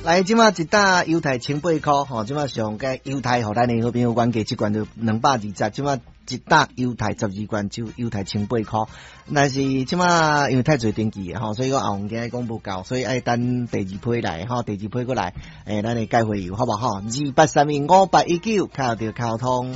来，即马一打犹太1,800吼，即马上个犹太互咱的好朋友关价即罐就220，即马一打犹太12罐就犹太1,800。但是即马因为太侪登记吼，所以我后面讲无够，所以爱等第二批来吼，第二批过来，咱的介会有好不好？28315819，靠着交通。